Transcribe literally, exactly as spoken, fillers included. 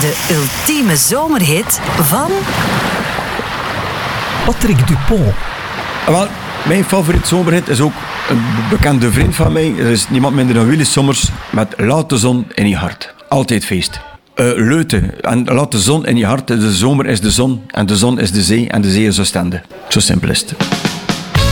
De ultieme zomerhit van... Patrick Dupont. Wel, mijn favoriet zomerhit is ook een bekende vriend van mij. Er is niemand minder dan Willy Sommers met Laat de zon in je hart. Altijd feest. Uh, Leuten. En laat de zon in je hart. De zomer is de zon. En de zon is de zee. En de zee is Oostende. Zo simpel is het.